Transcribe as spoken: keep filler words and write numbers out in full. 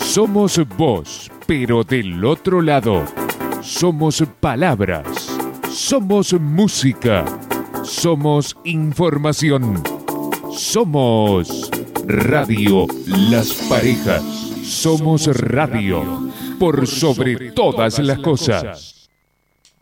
Somos vos, pero del otro lado. Somos palabras. Somos música. Somos información. Somos Radio Las Parejas. Somos radio. Por sobre todas las cosas.